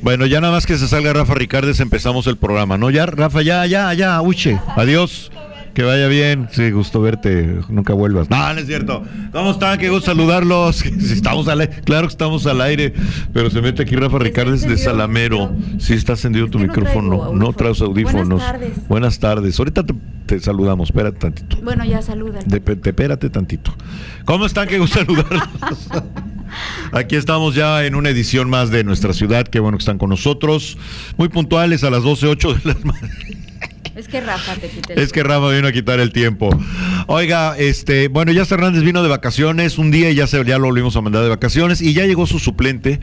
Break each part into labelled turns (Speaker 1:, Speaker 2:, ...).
Speaker 1: Bueno, ya nada más que se salga Rafa Ricardes, empezamos el programa, ¿no? Ya, Rafa, ya, uche, adiós. Que vaya bien, sí, gusto verte, nunca vuelvas. No, no es cierto. ¿Cómo están? Qué gusto saludarlos. Estamos al aire, claro que estamos al aire, pero se mete aquí Rafa Ricardes de Salamero. Sí, está encendido tu micrófono, no traes audífonos. Buenas tardes. Ahorita te saludamos, espérate tantito.
Speaker 2: Bueno, ya salúdalo.
Speaker 1: Espérate tantito. ¿Cómo están? Qué gusto saludarlos. Aquí estamos ya en una edición más de Nuestra Ciudad, qué bueno que están con nosotros. Muy puntuales a las 12:08 de la mañana.
Speaker 2: Es que Rafa te quita el tiempo.
Speaker 1: Es que Rafa vino a quitar el tiempo. Oiga, bueno, ya Hernández vino de vacaciones un día y ya lo volvimos a mandar de vacaciones y ya llegó su suplente.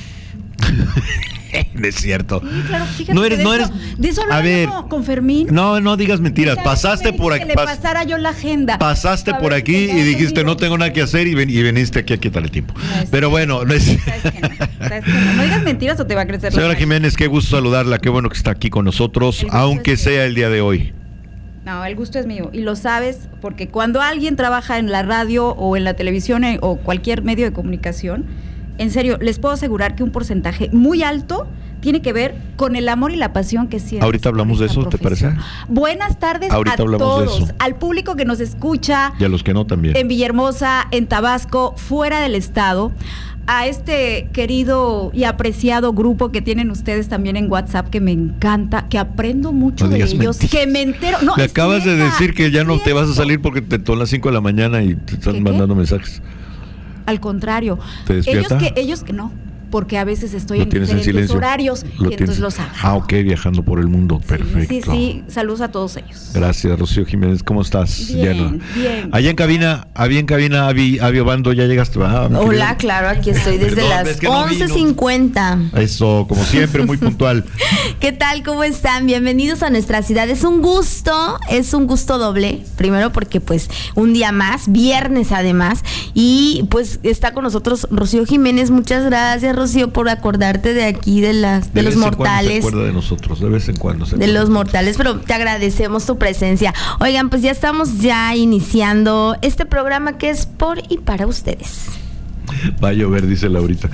Speaker 1: No es cierto.
Speaker 2: Sí, claro, fíjate
Speaker 1: no eres.
Speaker 2: De eso
Speaker 1: a ver,
Speaker 2: con Fermín.
Speaker 1: No digas mentiras. Pasaste por aquí.
Speaker 2: Que le pasara yo la agenda.
Speaker 1: Pasaste por aquí y dijiste no tengo nada que hacer y veniste aquí a quitar el tiempo. No, pero bueno, no es.
Speaker 2: ¿Sabes que no digas mentiras o te va a crecer la
Speaker 1: Señora Jiménez, qué gusto saludarla, qué bueno que está aquí con nosotros, aunque sea el día de hoy.
Speaker 2: No, el gusto es mío y lo sabes porque cuando alguien trabaja en la radio o en la televisión o cualquier medio de comunicación, en serio, les puedo asegurar que un porcentaje muy alto tiene que ver con el amor y la pasión que sienten.
Speaker 1: Ahorita hablamos de eso,
Speaker 2: profesión.
Speaker 1: ¿Te parece?
Speaker 2: Buenas tardes
Speaker 1: ahorita
Speaker 2: a todos,
Speaker 1: de eso.
Speaker 2: Al público que nos escucha.
Speaker 1: Y a los que no también.
Speaker 2: En Villahermosa, en Tabasco, fuera del estado. A este querido y apreciado grupo que tienen ustedes también en WhatsApp, que me encanta, que aprendo mucho de ellos,
Speaker 1: mentiras.
Speaker 2: Que me entero. No,
Speaker 1: me acabas de decir que ya no te vas a salir porque te son las 5 de la mañana y te están mandando mensajes.
Speaker 2: Al contrario.
Speaker 1: ¿Te despierta?
Speaker 2: Ellos que no, porque a veces estoy
Speaker 1: en
Speaker 2: diferentes horarios y entonces los agarro.
Speaker 1: Ah, ok, viajando por el mundo, perfecto.
Speaker 2: Sí, saludos a todos ellos.
Speaker 1: Gracias, Rocío Jiménez, ¿cómo estás?
Speaker 2: Bien.
Speaker 1: Allá en cabina, Avi Obando, ¿ya llegaste?
Speaker 3: Hola, claro, aquí estoy desde las 11:50.
Speaker 1: Eso, como siempre, muy puntual.
Speaker 3: ¿Qué tal? ¿Cómo están? Bienvenidos a Nuestra Ciudad. Es un gusto doble, primero porque pues un día más, viernes además, y pues está con nosotros Rocío Jiménez. Muchas gracias, Rocío, por acordarte de aquí de los mortales.
Speaker 1: Se acuerda de nosotros, de vez en cuando
Speaker 3: de los mortales, pero te agradecemos tu presencia. Oigan, pues ya estamos iniciando este programa que es por y para ustedes.
Speaker 1: Va a llover, dice Laurita.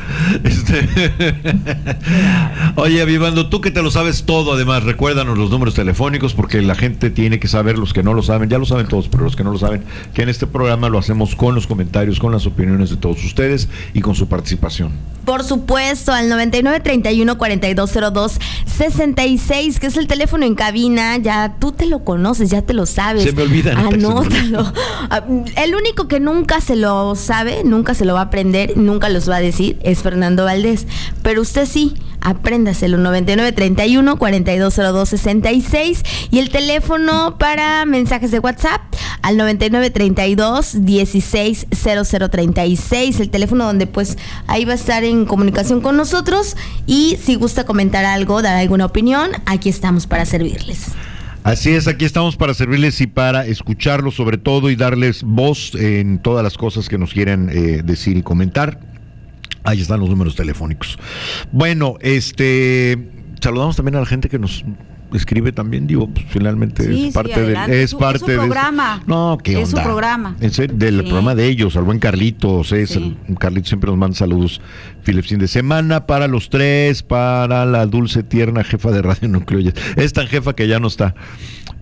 Speaker 1: Oye, Avivando, tú que te lo sabes todo, además, recuérdanos los números telefónicos, porque la gente tiene que saber, los que no lo saben, ya lo saben todos, pero los que no lo saben, que en este programa lo hacemos con los comentarios, con las opiniones de todos ustedes y con su participación.
Speaker 3: Por supuesto, al 9931-4202-66, que es el teléfono en cabina. Ya tú te lo conoces, ya te lo sabes.
Speaker 1: Se me olvida.
Speaker 3: Anótalo. El único que nunca se lo sabe, nunca se lo va a aprender, nunca los va a decir, es Fernando Valdés. Pero usted sí, apréndaselo, 9931-4202-66, y el teléfono para mensajes de WhatsApp al 9932-160036, el teléfono donde pues ahí va a estar en comunicación con nosotros, y si gusta comentar algo, dar alguna opinión, aquí estamos para servirles.
Speaker 1: Así es, aquí estamos para servirles y para escucharlos sobre todo y darles voz en todas las cosas que nos quieran decir y comentar. Ahí están los números telefónicos. Bueno, saludamos también a la gente que nos escribe también, digo, pues finalmente
Speaker 2: sí,
Speaker 1: es parte de
Speaker 2: su programa.
Speaker 1: No, qué onda.
Speaker 2: Es su programa.
Speaker 1: Del programa de ellos, al buen Carlitos, Carlitos siempre nos manda saludos. Fin de semana para los tres, para la dulce tierna jefa de Radio Núcleo. Es tan jefa que ya no está.